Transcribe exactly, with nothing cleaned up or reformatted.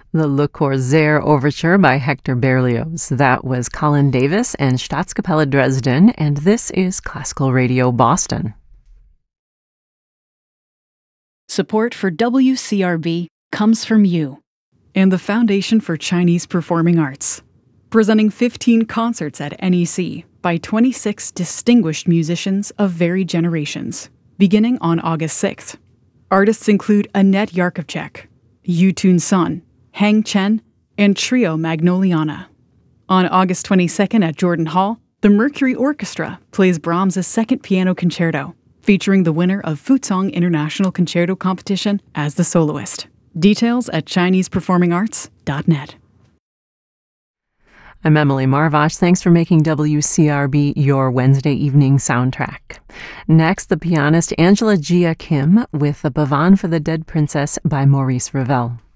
The Le Corsaire Overture by Hector Berlioz. That was Colin Davis and Staatskapelle Dresden, and this is Classical Radio Boston. Support for W C R B comes from you and the Foundation for Chinese Performing Arts, presenting fifteen concerts at N E C by twenty-six distinguished musicians of varied generations, beginning on August sixth. Artists include Annette Yarkovchek, Yu-Tun Sun, Hang Chen, and Trio Magnoliana. On August twenty-second at Jordan Hall, the Mercury Orchestra plays Brahms' Second Piano Concerto, featuring the winner of Fuzhong International Concerto Competition as the soloist. Details at chinese performing arts dot net. I'm Emily Marvosh. Thanks for making W C R B your Wednesday evening soundtrack. Next, the pianist Angela Jia Kim with The Pavane for the Dead Princess by Maurice Ravel.